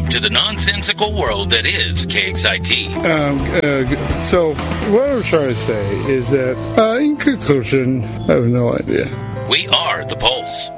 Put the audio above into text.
to the nonsensical world that is KXIT. So, what I'm trying to say is that, in conclusion, I have no idea. We are the Pulse.